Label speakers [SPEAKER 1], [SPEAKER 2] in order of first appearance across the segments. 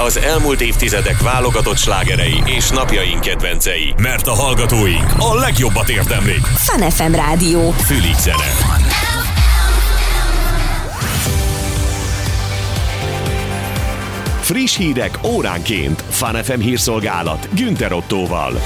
[SPEAKER 1] Az elmúlt évtizedek válogatott slágerei és napjaink kedvencei. Mert a hallgatóink a legjobbat érdemlik.
[SPEAKER 2] Fun FM Rádió.
[SPEAKER 1] Fülig zene. Friss hírek óránként. Fun FM hírszolgálat Günther Ottóval.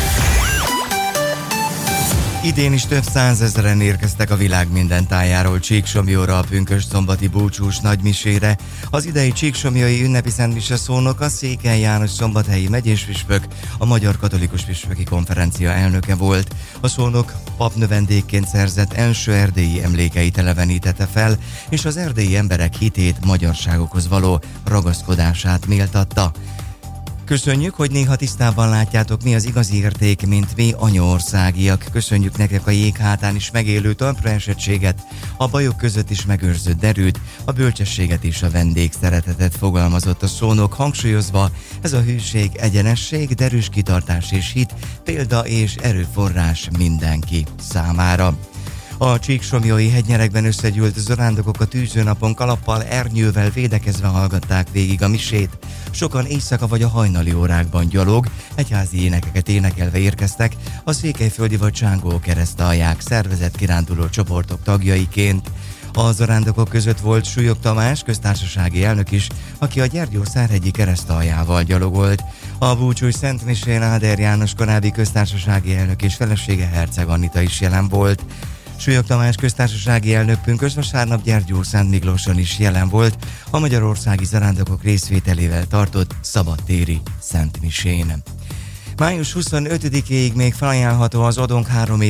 [SPEAKER 3] Idén is több százezren érkeztek a világ minden tájáról Csíksomlyóra, a pünkösdszombati búcsús nagymisére. Az idei csíksomlyói ünnepi szentmise szónoka Székely János szombathelyi megyéspüspök, a Magyar Katolikus Püspöki Konferencia elnöke volt. A szónok papnövendékként szerzett első erdélyi emlékeit elevenítette fel, és az erdélyi emberek hitét, magyarságokhoz való ragaszkodását méltatta. Köszönjük, hogy néha tisztában látjátok, mi az igazi érték, mint mi anyaországiak. Köszönjük nektek a jég hátán is megélő talpraesettséget, a bajok között is megőrzött derűt, a bölcsességet és a vendégszeretetet, fogalmazott a szónok, hangsúlyozva, ez a hűség, egyenesség, derűs kitartás és hit, példa és erőforrás mindenki számára. A csíksomlyói hegynyerekben összegyűlt zarándokok a tűzőnapon kalappal, ernyővel védekezve hallgatták végig a misét. Sokan éjszaka vagy a hajnali órákban gyalog, egyházi énekeket énekelve érkeztek, a székelyföldi vagy Csángó keresztalják szervezett kiránduló csoportok tagjaiként. A zarándokok között volt Súlyog Tamás, köztársasági elnök is, aki a Gyergyószárhegyi keresztaljával gyalogolt. A búcsúj szentmisén Áder János korábbi köztársasági elnök és felesége Herceg Anita is jelen volt. Súlyog Tamás köztársasági elnök pünkösdvasárnap Gyergyószentmiklóson is jelen volt a magyarországi zarándokok részvételével tartott szabadtéri szentmisén. Május 25-ig még felajánlható az adónk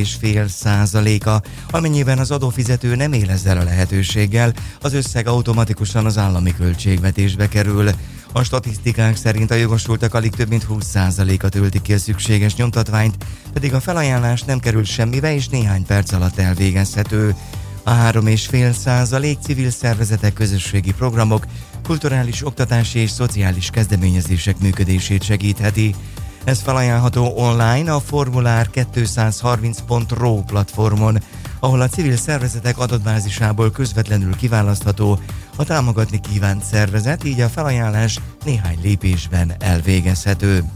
[SPEAKER 3] 3,5%-a, amennyiben az adófizető nem él ezzel a lehetőséggel, az összeg automatikusan az állami költségvetésbe kerül. A statisztikák szerint a jogosultak alig több mint 20%-a töltik ki a szükséges nyomtatványt, pedig a felajánlás nem kerül semmibe és néhány perc alatt elvégezhető. A 3,5% civil szervezetek, közösségi programok, kulturális, oktatási és szociális kezdeményezések működését segítheti. Ez felajánlható online a formulár230.ro platformon, ahol a civil szervezetek adatbázisából közvetlenül kiválasztható a támogatni kívánt szervezet, így a felajánlás néhány lépésben elvégezhető.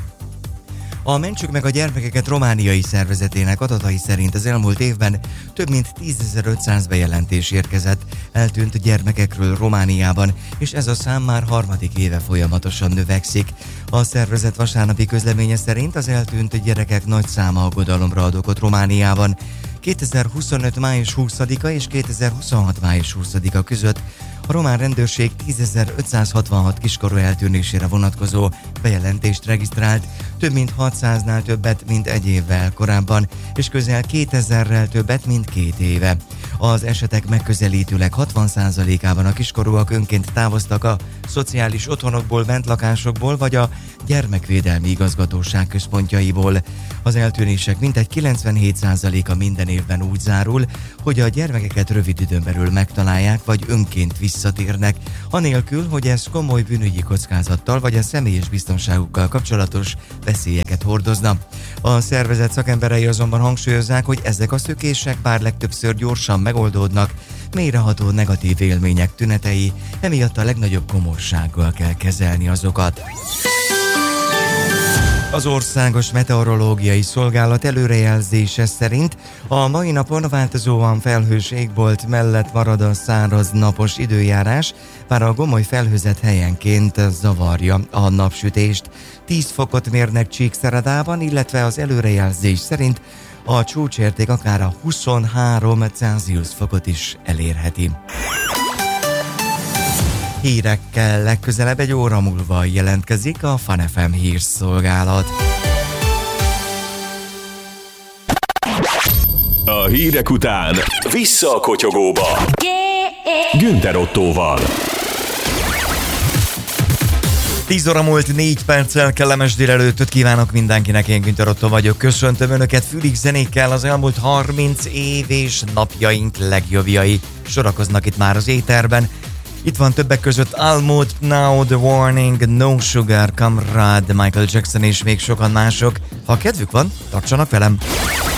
[SPEAKER 3] A Mentsük meg a gyermekeket romániai szervezetének adatai szerint az elmúlt évben több mint 10.500 bejelentés érkezett eltűnt gyermekekről Romániában, és ez a szám már harmadik éve folyamatosan növekszik. A szervezet vasárnapi közleménye szerint az eltűnt gyerekek nagy száma aggodalomra ad okot Romániában. 2025. május 20-a és 2026. május 20-a között a román rendőrség 10.566 kiskorú eltűnésére vonatkozó bejelentést regisztrált, több mint 600-nál többet, mint egy évvel korábban, és közel 2000-rel többet, mint 2 éve. Az esetek megközelítőleg 60%-ában a kiskorúak önként távoztak a szociális otthonokból, bentlakásokból vagy a gyermekvédelmi igazgatóság központjaiból. Az eltűnések mintegy 97%-a minden évben úgy zárul, hogy a gyermekeket rövid időn belül megtalálják vagy önként visszatérnek, anélkül, hogy ez komoly bűnügyi kockázattal vagy a személyes biztonságukkal kapcsolatos veszélyeket hordozna. A szervezet szakemberei azonban hangsúlyozzák, hogy ezek a szökések bár legtöbbször gyorsan megoldódnak, mélyreható negatív élmények tünetei, emiatt a legnagyobb komorsággal kell kezelni azokat. Az Országos Meteorológiai Szolgálat előrejelzése szerint a mai napon változóan felhős égbolt mellett marad a száraz napos időjárás, bár a gomoly felhőzet helyenként zavarja a napsütést. 10 fokot mérnek Csíkszeredában, illetve az előrejelzés szerint a csúcsérték akár a 23 Celsius fokot is elérheti. Hírekkel legközelebb egy óra múlva jelentkezik a Fun FM hírszolgálat.
[SPEAKER 1] A hírek után vissza a kotyogóba. Günther Ottóval.
[SPEAKER 3] 10 óra múlt 4 perccel, kellemes délelőttöt kívánok mindenkinek, én Günther Ottó vagyok. Köszöntöm Önöket Fülig zenékkel, az elmúlt 30 év és napjaink legjobbjai sorakoznak itt már az éterben. Itt van többek között Almut, Now the Warning, No Sugar, Comrade, Michael Jackson és még sokan mások. Ha kedvük van, tartsanak velem!